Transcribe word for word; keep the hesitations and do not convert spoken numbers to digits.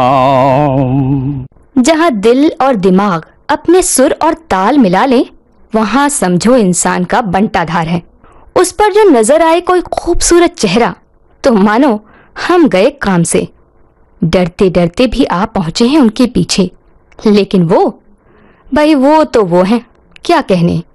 जहाँ दिल और दिमाग अपने सुर और ताल मिला ले, वहाँ समझो इंसान का बंटाधार है। उस पर जो नजर आए कोई खूबसूरत चेहरा, तो मानो हम गए काम से। डरते डरते भी आ पहुंचे हैं उनके पीछे, लेकिन वो भाई वो तो वो हैं, क्या कहने।